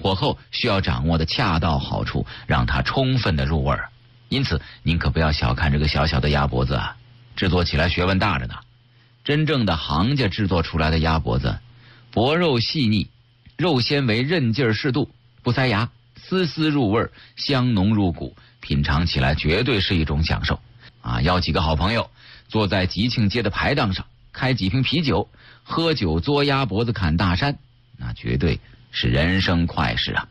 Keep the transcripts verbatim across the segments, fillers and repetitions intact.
火候需要掌握的恰到好处，让它充分的入味儿。因此您可不要小看这个小小的鸭脖子啊，制作起来学问大着呢。真正的行家制作出来的鸭脖子，薄肉细腻，肉纤维韧劲儿适度，不塞牙，丝丝入味，香浓入骨，品尝起来绝对是一种享受啊！邀几个好朋友坐在吉庆街的排档上，开几瓶啤酒，喝酒嘬鸭脖子侃大山，那绝对是人生快事啊！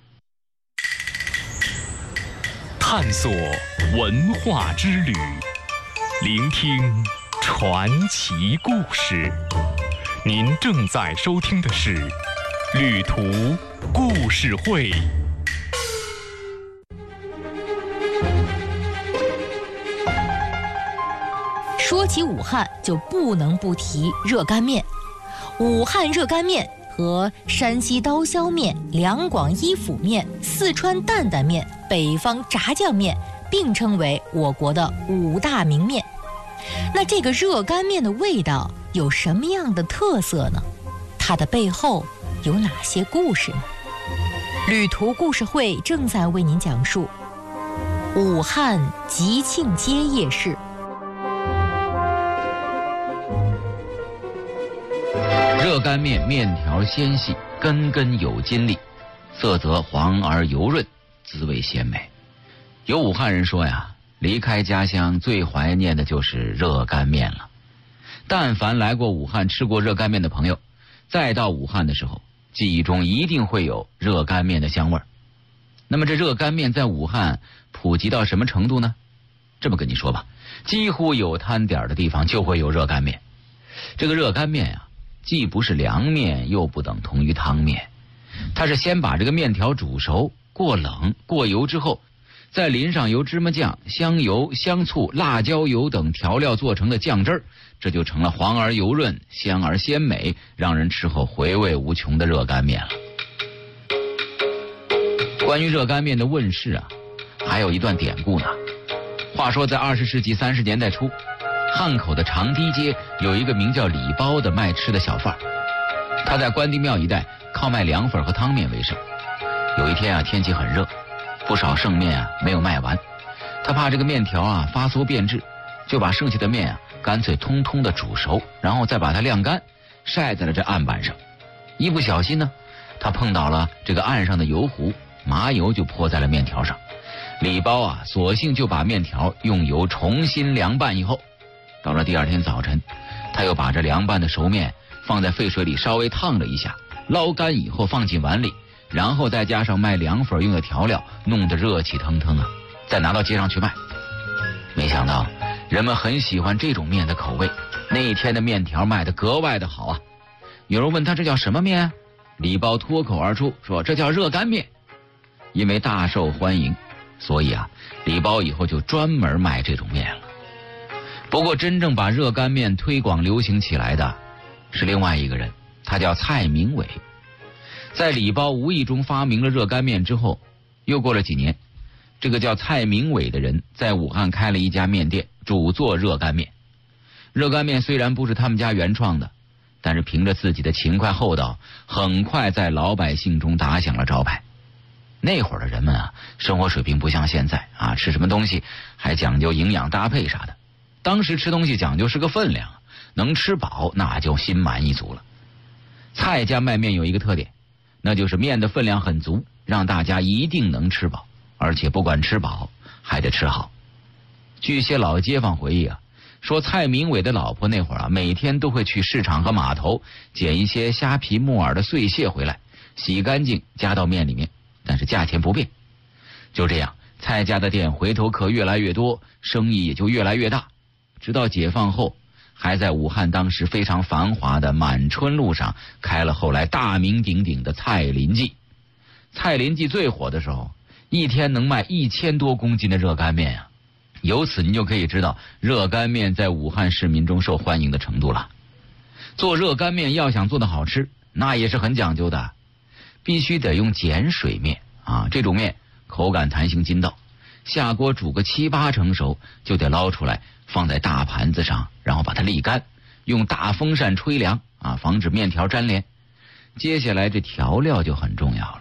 探索文化之旅，聆听传奇故事。您正在收听的是《旅途故事会》。 说起武汉，就不能不提热干面。武汉热干面和山西刀削面、两广伊府面、四川担担面、北方炸酱面并称为我国的五大名面。那这个热干面的味道有什么样的特色呢？它的背后有哪些故事呢？旅途故事会正在为您讲述武汉吉庆街夜市。 热干面面条纤细，根根有筋力，色泽黄而油润，滋味鲜美。有武汉人说呀，离开家乡最怀念的就是热干面了。但凡来过武汉吃过热干面的朋友，再到武汉的时候，记忆中一定会有热干面的香味儿。那么这热干面在武汉普及到什么程度呢？这么跟你说吧，几乎有摊点的地方就会有热干面。这个热干面呀、啊，既不是凉面，又不等同于汤面，它是先把这个面条煮熟、过冷、过油之后，再淋上由芝麻酱、香油、香醋、辣椒油等调料做成的酱汁儿，这就成了黄而油润、香而鲜美，让人吃后回味无穷的热干面了。关于热干面的问世啊，还有一段典故呢。话说在二十世纪三十年代初，汉口的长堤街有一个名叫李包的卖吃的小贩，他在关帝庙一带靠卖凉粉和汤面为生。有一天啊，天气很热，不少剩面啊没有卖完，他怕这个面条啊发馊变质，就把剩下的面啊干脆通通的煮熟，然后再把它晾干，晒在了这案板上。一不小心呢，他碰到了这个案上的油壶，麻油就泼在了面条上。李包啊索性就把面条用油重新凉拌以后，到了第二天早晨，他又把这凉拌的熟面放在沸水里稍微烫了一下，捞干以后放进碗里，然后再加上卖凉粉用的调料，弄得热气腾腾啊，再拿到街上去卖。没想到人们很喜欢这种面的口味，那一天的面条卖得格外的好啊。有人问他这叫什么面，李包脱口而出说这叫热干面。因为大受欢迎，所以啊，李包以后就专门卖这种面了。不过真正把热干面推广流行起来的是另外一个人，他叫蔡明伟。在李包无意中发明了热干面之后，又过了几年，这个叫蔡明伟的人在武汉开了一家面店，主做热干面。热干面虽然不是他们家原创的，但是凭着自己的勤快厚道，很快在老百姓中打响了招牌。那会儿的人们啊，生活水平不像现在啊，吃什么东西还讲究营养搭配啥的。当时吃东西讲究是个分量，能吃饱那就心满意足了。蔡家卖面有一个特点，那就是面的分量很足，让大家一定能吃饱，而且不管吃饱还得吃好。据些老街坊回忆啊，说蔡明伟的老婆那会儿啊，每天都会去市场和码头捡一些虾皮木耳的碎屑回来，洗干净加到面里面，但是价钱不变。就这样，蔡家的店回头客越来越多，生意也就越来越大。直到解放后，还在武汉当时非常繁华的满春路上开了后来大名鼎鼎的蔡林记。蔡林记最火的时候，一天能卖一千多公斤的热干面啊！由此您就可以知道热干面在武汉市民中受欢迎的程度了。做热干面要想做得好吃，那也是很讲究的，必须得用碱水面啊，这种面口感弹性筋道，下锅煮个七八成熟，就得捞出来放在大盘子上，然后把它沥干，用大风扇吹凉啊，防止面条粘连。接下来这调料就很重要了，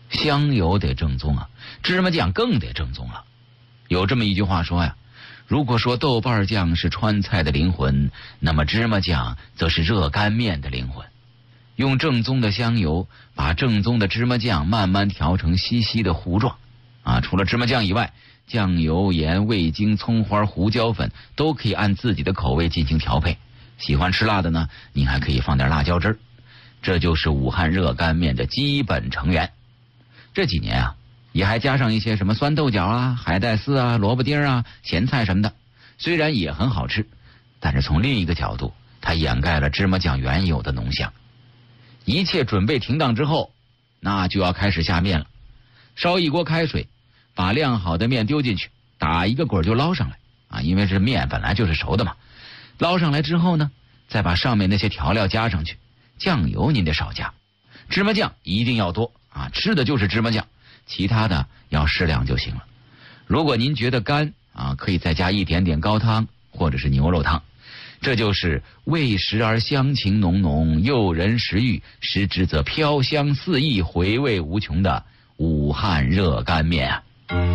香油得正宗啊，芝麻酱更得正宗了。有这么一句话说呀，如果说豆瓣酱是川菜的灵魂，那么芝麻酱则是热干面的灵魂。用正宗的香油把正宗的芝麻酱慢慢调成稀稀的糊状啊，除了芝麻酱以外，酱油、盐、味精、葱花、胡椒粉都可以按自己的口味进行调配。喜欢吃辣的呢，你还可以放点辣椒汁儿。这就是武汉热干面的基本成员。这几年啊，也还加上一些什么酸豆角啊、海带丝啊、萝卜丁啊、咸菜什么的，虽然也很好吃，但是从另一个角度，它掩盖了芝麻酱原有的浓香。一切准备停当之后，那就要开始下面了。烧一锅开水，把晾好的面丢进去，打一个滚就捞上来啊，因为这面本来就是熟的嘛。捞上来之后呢，再把上面那些调料加上去。酱油您得少加，芝麻酱一定要多啊，吃的就是芝麻酱，其他的要适量就行了。如果您觉得干啊，可以再加一点点高汤或者是牛肉汤。这就是味实而香情浓浓，诱人食欲，食之则飘香四溢，回味无穷的武汉热干面啊！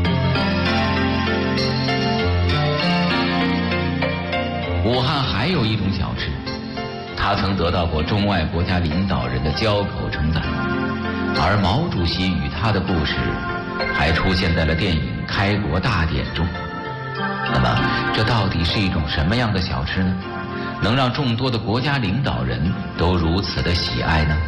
武汉还有一种小吃，它曾得到过中外国家领导人的交口称赞，而毛主席与他的故事还出现在了电影《开国大典》中。那么，这到底是一种什么样的小吃呢？能让众多的国家领导人都如此的喜爱呢？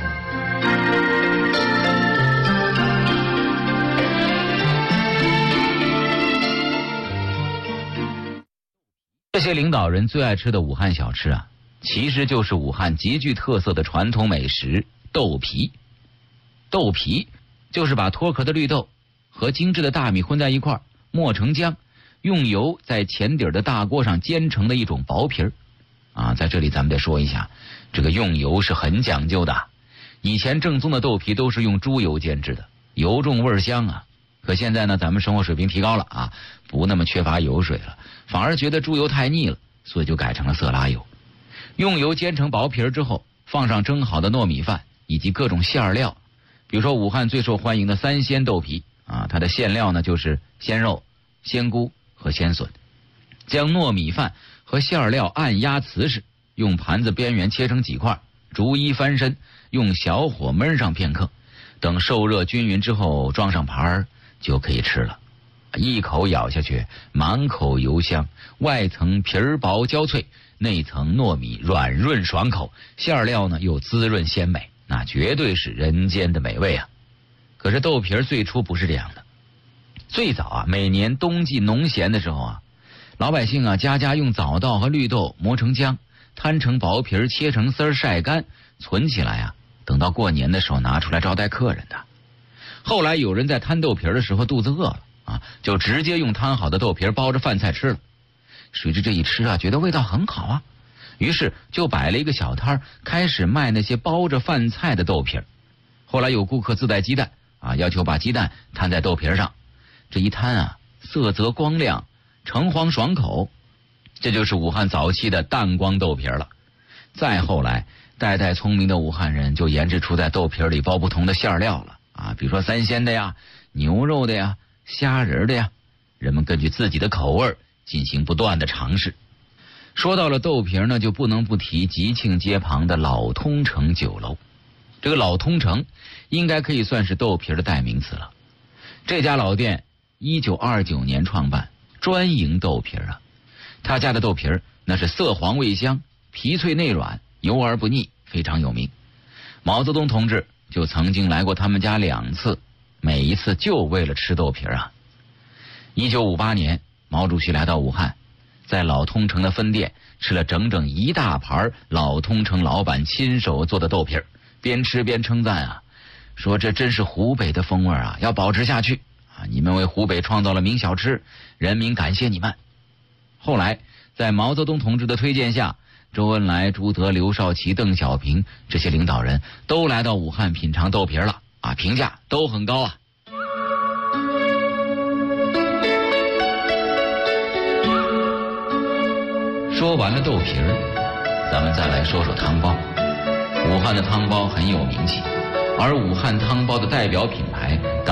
这些领导人最爱吃的武汉小吃啊，其实就是武汉极具特色的传统美食豆皮。豆皮就是把脱壳的绿豆和精致的大米混在一块儿，磨成浆，用油在前底的大锅上煎成的一种薄皮儿。啊，在这里咱们得说一下，这个用油是很讲究的。以前正宗的豆皮都是用猪油煎制的，油重味香啊。可现在呢，咱们生活水平提高了啊，不那么缺乏油水了，反而觉得猪油太腻了，所以就改成了色拉油。用油煎成薄皮儿之后，放上蒸好的糯米饭以及各种馅料，比如说武汉最受欢迎的三鲜豆皮啊，它的馅料呢就是鲜肉、鲜菇和鲜笋。将糯米饭和馅料按压瓷实，用盘子边缘切成几块，逐一翻身，用小火焖上片刻，等受热均匀之后装上盘儿就可以吃了。一口咬下去，满口油香，外层皮儿薄焦脆，内层糯米软润爽口，馅料呢又滋润鲜美，那绝对是人间的美味啊！可是豆皮儿最初不是这样的，最早啊，每年冬季农闲的时候啊，老百姓啊，家家用枣稻和绿豆磨成浆，摊成薄皮儿，切成丝儿，晒干，存起来啊，等到过年的时候拿出来招待客人的。后来有人在摊豆皮儿的时候肚子饿了啊，就直接用摊好的豆皮儿包着饭菜吃了。谁知这一吃啊，觉得味道很好啊，于是就摆了一个小摊儿，开始卖那些包着饭菜的豆皮儿。后来有顾客自带鸡蛋啊，要求把鸡蛋摊在豆皮儿上，这一摊啊，色泽光亮，橙黄爽口，这就是武汉早期的淡光豆皮了。再后来，代代聪明的武汉人就研制出在豆皮里包不同的馅料了啊，比如说三鲜的呀、牛肉的呀、虾仁的呀，人们根据自己的口味进行不断的尝试。说到了豆皮呢，就不能不提吉庆街旁的老通城酒楼。这个老通城应该可以算是豆皮的代名词了。这家老店一九二九年创办，专营豆皮啊。他家的豆皮那是色黄味香，皮脆内软，油而不腻，非常有名。毛泽东同志就曾经来过他们家两次，每一次就为了吃豆皮啊。一九五八年，毛主席来到武汉，在老通城的分店吃了整整一大盘老通城老板亲手做的豆皮，边吃边称赞啊，说这真是湖北的风味啊，要保持下去啊！你们为湖北创造了名小吃，人民感谢你们。后来在毛泽东同志的推荐下，周恩来、朱德、刘少奇、邓小平这些领导人都来到武汉品尝豆皮了啊，评价都很高啊。说完了豆皮儿，咱们再来说说汤包。武汉的汤包很有名气， 而武汉汤包的代表品牌